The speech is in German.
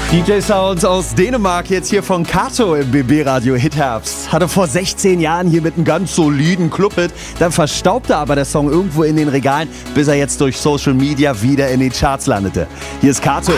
DJ-Sounds aus Dänemark, jetzt hier von Kato im BB-Radio Hitherbst. Hatte vor 16 Jahren hier mit einem ganz soliden Clubhit. Dann verstaubte aber der Song irgendwo in den Regalen, bis er jetzt durch Social Media wieder in den Charts landete. Hier ist Kato.